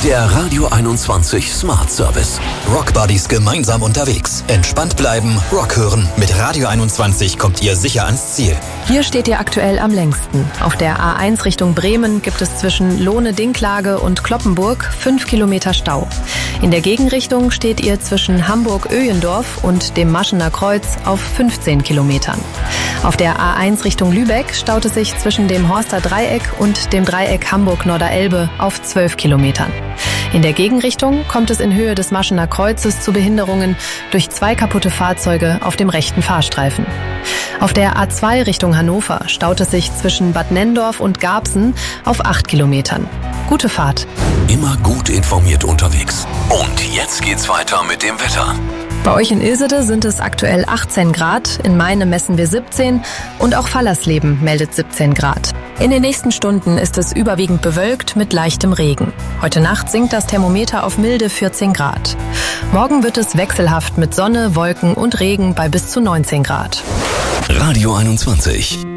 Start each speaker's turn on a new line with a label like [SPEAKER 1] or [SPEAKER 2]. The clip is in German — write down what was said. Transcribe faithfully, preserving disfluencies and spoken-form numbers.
[SPEAKER 1] Der Radio einundzwanzig Smart Service.
[SPEAKER 2] Rock Buddies gemeinsam unterwegs. Entspannt bleiben, Rock hören. Mit Radio einundzwanzig kommt ihr sicher ans Ziel.
[SPEAKER 3] Hier steht ihr aktuell am längsten. Auf der A eins Richtung Bremen gibt es zwischen Lohne-Dinklage und Cloppenburg fünf Kilometer Stau. In der Gegenrichtung steht ihr zwischen Hamburg-Öhendorf und dem Maschener Kreuz auf fünfzehn Kilometern. Auf der A eins Richtung Lübeck staut es sich zwischen dem Horster Dreieck und dem Dreieck Hamburg-Norderelbe auf zwölf Kilometern. In der Gegenrichtung kommt es in Höhe des Maschener Kreuzes zu Behinderungen durch zwei kaputte Fahrzeuge auf dem rechten Fahrstreifen. Auf der A zwei Richtung Hannover staut es sich zwischen Bad Nenndorf und Garbsen auf acht Kilometern. Gute Fahrt.
[SPEAKER 1] Immer gut informiert unterwegs. Und jetzt geht's weiter mit dem Wetter.
[SPEAKER 3] Bei euch in Ilsede sind es aktuell achtzehn Grad, in Meine messen wir siebzehn und auch Fallersleben meldet siebzehn Grad. In den nächsten Stunden ist es überwiegend bewölkt mit leichtem Regen. Heute Nacht sinkt das Thermometer auf milde vierzehn Grad. Morgen wird es wechselhaft mit Sonne, Wolken und Regen bei bis zu neunzehn Grad.
[SPEAKER 1] Radio einundzwanzig.